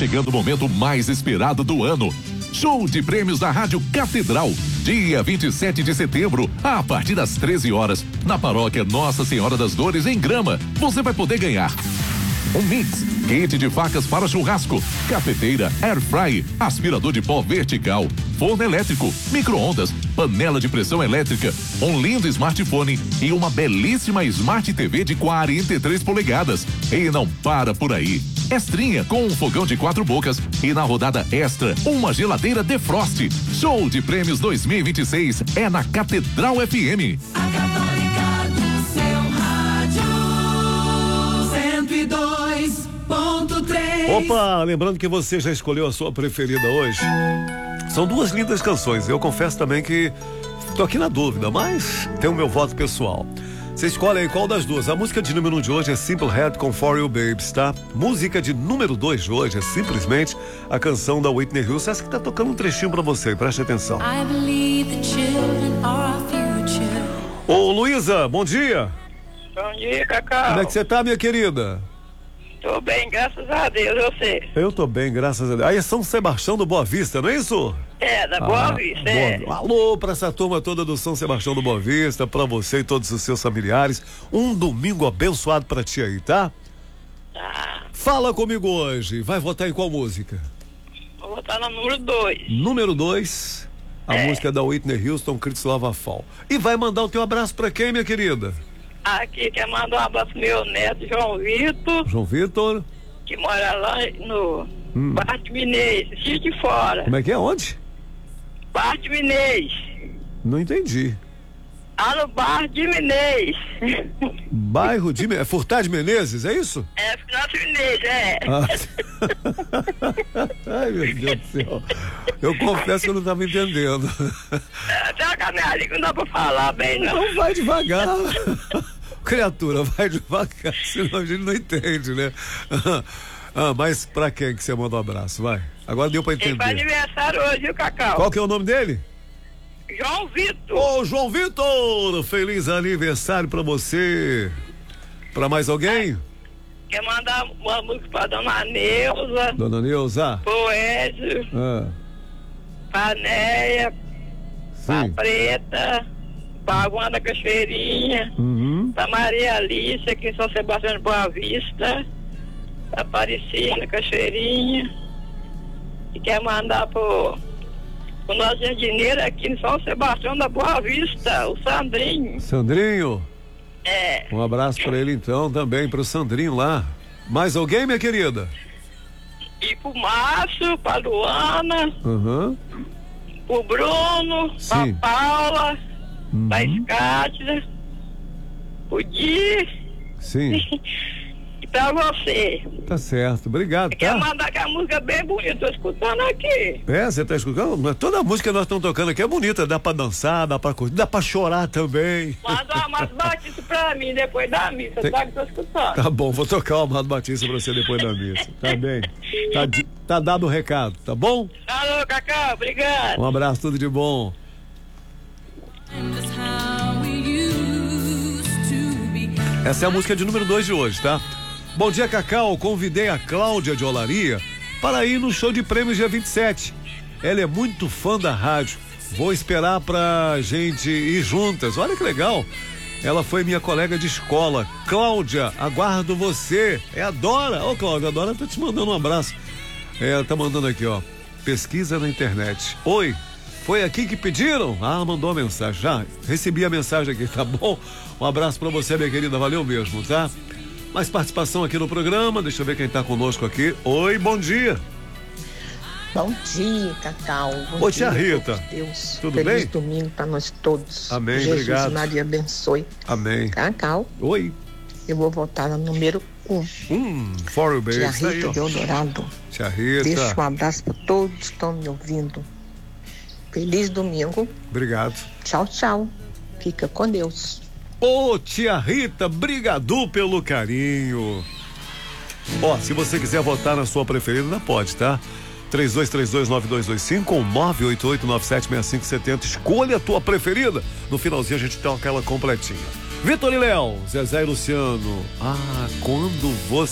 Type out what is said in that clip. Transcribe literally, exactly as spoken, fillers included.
chegando o momento mais esperado do ano. Show de prêmios da Rádio Catedral. Dia vinte e sete de setembro, a partir das treze horas, na paróquia Nossa Senhora das Dores, em Grama. Você vai poder ganhar um mix, kit de facas para churrasco, cafeteira, air fry, aspirador de pó vertical, forno elétrico, micro-ondas, panela de pressão elétrica, um lindo smartphone e uma belíssima Smart T V de quarenta e três polegadas. E não para por aí. Extrinha com um fogão de quatro bocas e na rodada extra, uma geladeira Defrost. Show de Prêmios dois mil e vinte e seis é na Catedral F M. A Católica do seu rádio cento e dois ponto três. Opa, lembrando que você já escolheu a sua preferida hoje. São duas lindas canções. Eu confesso também que tô aqui na dúvida, mas tem o meu voto pessoal. Você escolhe aí qual das duas. A música de número um de hoje é Simple Red com For You Babes, tá? Música de número dois de hoje é simplesmente a canção da Whitney Houston. Essa que tá tocando um trechinho pra você, preste atenção. I believe the children are our future. Ô Luísa, bom dia. Bom dia, Cacau. Como é que você tá, minha querida? Tô bem, graças a Deus, eu sei. Eu tô bem, graças a Deus. Aí é São Sebastião do Boa Vista, não é isso? É, da Boa Ah, Vista, boa- é. Alô pra essa turma toda do São Sebastião do Boa Vista, pra você e todos os seus familiares. Um domingo abençoado pra ti aí, tá? Tá. Fala comigo hoje. Vai votar em qual música? Vou botar no número dois. Número dois, a É. música da Whitney Houston, Cristo Lava Fall. E vai mandar o teu abraço pra quem, minha querida? Aqui, quer mandar um abraço pro meu neto, João Vitor, João Vitor. que mora lá no Hum. Barte Minês, Rio de Fora. Como é que é? Onde? Barte Minês. Não entendi. Ah, no Bar de Minês. Bairro de... Me- É Furtado de Menezes, é isso? É, Fernando Minês, é. Ah. Ai, meu Deus do céu. Eu confesso que eu não estava entendendo. Até a canelinha não dá pra falar bem, não. Não vai devagar. Criatura, vai devagar, senão a gente não entende, né? Ah, mas pra quem que você manda um abraço? Vai. Agora deu pra Ele faz entender. aniversário hoje, viu, Cacau? Qual que é o nome dele? João Vitor. Ô, João Vitor, feliz aniversário pra você. Pra mais alguém? Quer mandar uma música pra Dona Neuza, Dona Neuza? pro Edson, Ah, pra Néia, pra sim. Preta, pra Wanda Cachoeirinha, Uhum. pra Maria Alice, aqui em São Sebastião de Boa Vista, pra Aparecida Cachoeirinha, e quer mandar pro, pro nosso jardineiro aqui em São Sebastião da Boa Vista, o Sandrinho. Sandrinho, É, um abraço pra ele então, também pro Sandrinho lá. Mais alguém, minha querida? e pro Márcio, pra Luana, Aham. pro Bruno, Sim. pra Paula, Uhum. pra Escátila, pro Di Sim, e pra você. tá certo. Obrigado, Quer tá? mandar que a música é bem bonita, tô escutando aqui. É, você tá escutando? Mas toda a música que nós estamos tocando aqui é bonita, dá pra dançar, dá pra curtir, dá pra chorar também. Manda uma Amado Batista pra mim depois da missa, Tem- sabe que tô escutando. Tá bom, vou tocar o Amado Batista pra você depois da missa. Tá bem. Tá, di- tá dado o recado, tá bom? Alô, Cacau, obrigado. Um abraço, tudo de bom. Essa é a música de número dois de hoje, tá? Bom dia, Cacau. Convidei a Cláudia de Olaria para ir no show de prêmios dia vinte e sete. Ela é muito fã da rádio. Vou esperar pra gente ir juntas. Olha que legal. Ela foi minha colega de escola. Cláudia, aguardo você. É a Dora. Ô, Cláudia, a Dora tá te mandando um abraço. É, ela tá mandando aqui, ó. Pesquisa na internet. Oi, foi aqui que pediram? Ah, mandou a mensagem. Já recebi a mensagem aqui, tá bom? Um abraço pra você, minha querida. Valeu mesmo, tá? Mais participação aqui no programa. Deixa eu ver quem tá conosco aqui. Oi, bom dia. Bom dia, Cacau. Bom Oi, dia, tia povo Rita. de Deus. Tudo Feliz bem? domingo para nós todos. Amém, Jesus obrigado. e Maria abençoe. Amém. Cacau, Oi. eu vou voltar no número um. Hum, for you, baby. Tia Isso aí, Rita ó. de Eldorado. Tia Rita. Deixa um abraço para todos que estão me ouvindo. Feliz domingo. Obrigado. Tchau, tchau. Fica com Deus. Ô, tia Rita, brigadu pelo carinho. Ó, se você quiser votar na sua preferida, ainda pode, tá? três dois três dois nove dois dois cinco ou nove oito oito nove sete seis cinco sete zero. Escolha a tua preferida. No finalzinho a gente tem aquela completinha. Vitor e Léo, Zezé e Luciano. Ah, quando você